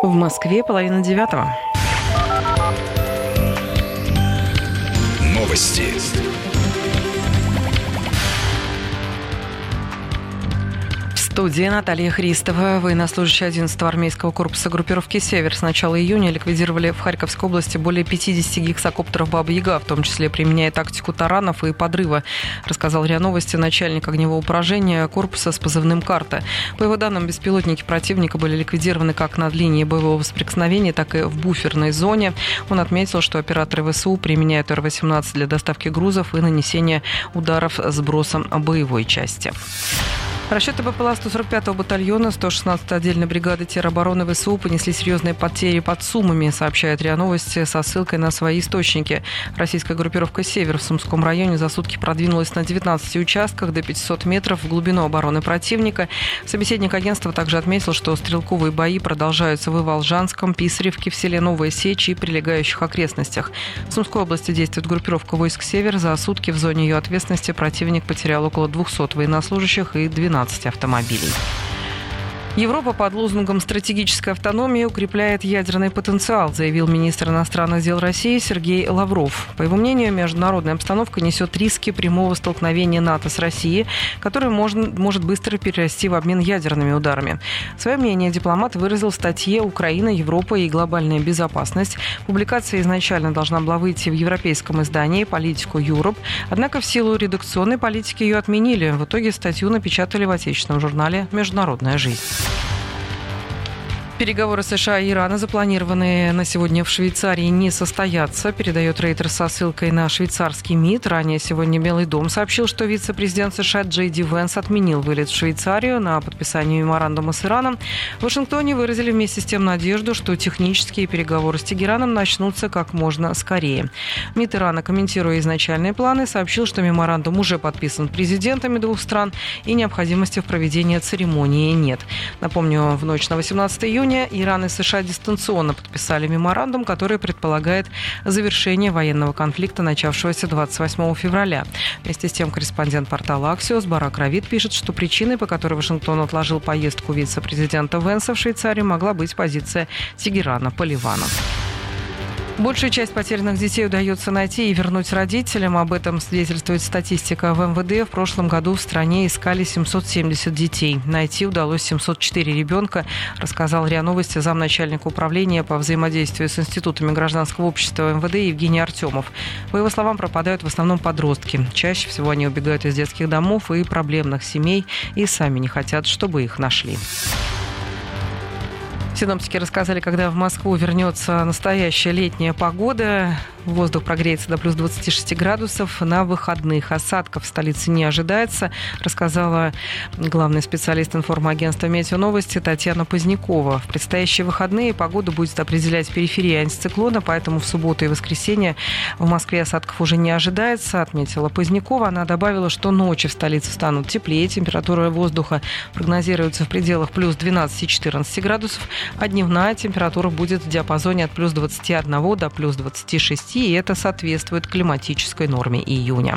В Москве 8:30. Новости. В студии Наталья Христова. Военнослужащие 11-го армейского корпуса группировки «Север» с начала июня ликвидировали в Харьковской области более 50 гексакоптеров «Баба-Яга», в том числе применяя тактику таранов и подрыва, рассказал РИА Новости начальник огневого поражения корпуса с позывным «Карта». По его данным, беспилотники противника были ликвидированы как над линией боевого соприкосновения, так и в буферной зоне. Он отметил, что операторы ВСУ применяют Р-18 для доставки грузов и нанесения ударов сбросом боевой части. Расчеты БПЛА 145-го батальона 116-й отдельной бригады теробороны ВСУ понесли серьезные потери под Сумами, сообщает РИА Новости со ссылкой на свои источники. Российская группировка «Север» в Сумском районе за сутки продвинулась на 19 участках до 500 метров в глубину обороны противника. Собеседник агентства также отметил, что стрелковые бои продолжаются в Волжанском, Писаревке, в селе Новая Сечь и прилегающих окрестностях. В Сумской области действует группировка войск «Север». За сутки в зоне ее ответственности противник потерял около 200 военнослужащих и 12 автомобилей. Европа под лозунгом «Стратегическая автономия» укрепляет ядерный потенциал, заявил министр иностранных дел России Сергей Лавров. По его мнению, международная обстановка несет риски прямого столкновения НАТО с Россией, которое может быстро перерасти в обмен ядерными ударами. Свое мнение дипломат выразил в статье «Украина, Европа и глобальная безопасность». Публикация изначально должна была выйти в европейском издании «Политику Europe», однако в силу редакционной политики ее отменили. В итоге статью напечатали в отечественном журнале «Международная жизнь». Переговоры США и Ирана, запланированные на сегодня в Швейцарии, не состоятся, передает Рейтер со ссылкой на швейцарский МИД. Ранее сегодня Белый дом сообщил, что вице-президент США Джей Ди Венс отменил вылет в Швейцарию на подписание меморандума с Ираном. В Вашингтоне выразили вместе с тем надежду, что технические переговоры с Тегераном начнутся как можно скорее. МИД Ирана, комментируя изначальные планы, сообщил, что меморандум уже подписан президентами двух стран и необходимости в проведении церемонии нет. Напомню, в ночь на 18 июня Иран и США дистанционно подписали меморандум, который предполагает завершение военного конфликта, начавшегося 28 февраля. Вместе с тем, корреспондент портала Axios Барак Равид пишет, что причиной, по которой Вашингтон отложил поездку вице-президента Венса в Швейцарию, могла быть позиция Тегерана по Ливану. Большую часть потерянных детей удается найти и вернуть родителям. Об этом свидетельствует статистика в МВД. В прошлом году в стране искали 770 детей. Найти удалось 704 ребенка, рассказал РИА Новости замначальника управления по взаимодействию с институтами гражданского общества МВД Евгений Артемов. По его словам, пропадают в основном подростки. Чаще всего они убегают из детских домов и проблемных семей и сами не хотят, чтобы их нашли. Синоптики рассказали, когда в Москву вернется настоящая летняя погода. Воздух прогреется до плюс 26 градусов. На выходных осадков в столице не ожидается, рассказала главный специалист информагентства «Метеоновости» Татьяна Позднякова. В предстоящие выходные погоду будет определять периферия антициклона, поэтому в субботу и воскресенье в Москве осадков уже не ожидается, отметила Позднякова. Она добавила, что ночи в столице станут теплее, температура воздуха прогнозируется в пределах плюс 12-14 градусов, а дневная температура будет в диапазоне от плюс 21 до плюс 26, и это соответствует климатической норме июня.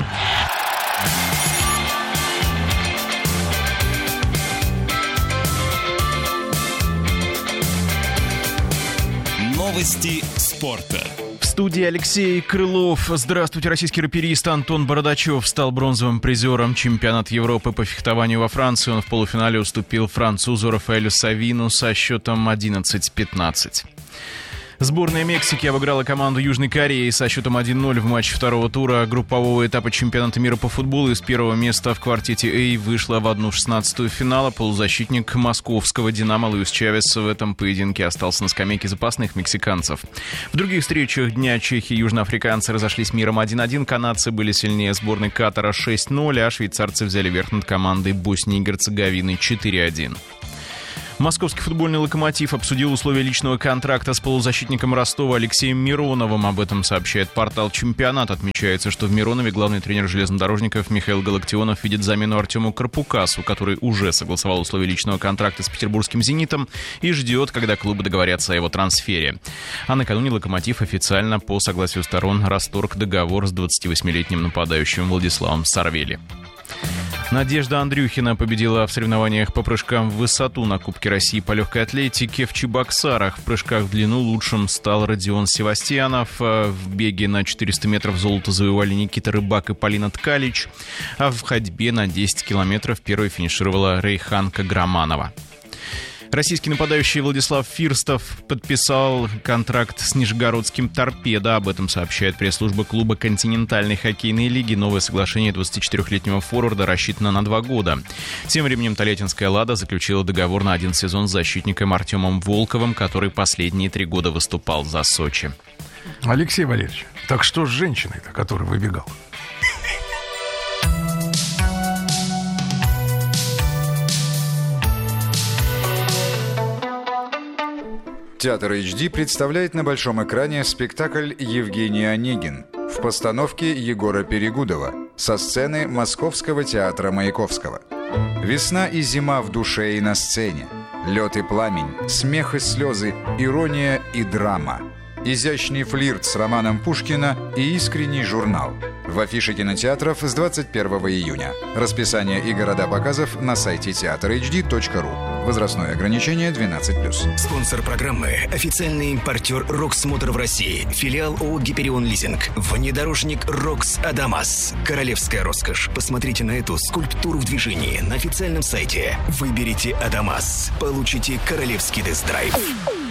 Новости спорта. В студии Алексей Крылов. Здравствуйте. Российский раперист Антон Бородачев стал бронзовым призером чемпионата Европы по фехтованию во Франции. Он в полуфинале уступил французу Рафаэлю Савину со счетом 11-15. Сборная Мексики обыграла команду Южной Кореи со счетом 1-0 в матче второго тура группового этапа чемпионата мира по футболу. Из первого места в квартете А вышла в 1/16 финала полузащитник московского «Динамо» Луис Чавес в этом поединке остался на скамейке запасных мексиканцев. В других встречах дня чехи и южноафриканцы разошлись миром 1-1. Канадцы были сильнее сборной Катара 6-0, а швейцарцы взяли верх над командой Боснии и Герцеговины 4-1. Московский футбольный «Локомотив» обсудил условия личного контракта с полузащитником Ростова Алексеем Мироновым. Об этом сообщает портал «Чемпионат». Отмечается, что в Миронове главный тренер железнодорожников Михаил Галактионов видит замену Артему Карпукасу, который уже согласовал условия личного контракта с петербургским «Зенитом» и ждет, когда клубы договорятся о его трансфере. А накануне «Локомотив» официально по согласию сторон расторг договор с 28-летним нападающим Владиславом Сарвели. Надежда Андрюхина победила в соревнованиях по прыжкам в высоту на Кубке России по легкой атлетике в Чебоксарах. В прыжках в длину лучшим стал Родион Севастьянов. В беге на 400 метров золото завоевали Никита Рыбак и Полина Ткалич. А в ходьбе на 10 километров первой финишировала Рейханка Громанова. Российский нападающий Владислав Фирстов подписал контракт с нижегородским «Торпедо». Об этом сообщает пресс-служба клуба континентальной хоккейной лиги. Новое соглашение 24-летнего форварда рассчитано на 2 года. Тем временем тольяттинская «Лада» заключила договор на 1 сезон с защитником Артемом Волковым, который последние 3 года выступал за Сочи. Алексей Валерьевич, так что с женщиной-то, который выбегал? Театр HD представляет на большом экране спектакль «Евгений Онегин» в постановке Егора Перегудова со сцены Московского театра Маяковского. Весна и зима в душе и на сцене, лед и пламень, смех и слезы, ирония и драма, изящный флирт с романом Пушкина и искренний журнал. В афише кинотеатров с 21 июня. Расписание и города показов на сайте teatrhd.ru. Возрастное ограничение 12+. Спонсор программы – официальный импортер «Рокс Мотор» в России. Филиал ООО «Гиперион Лизинг». Внедорожник «Рокс Адамас». Королевская роскошь. Посмотрите на эту скульптуру в движении на официальном сайте. Выберите «Адамас». Получите королевский тест-драйв.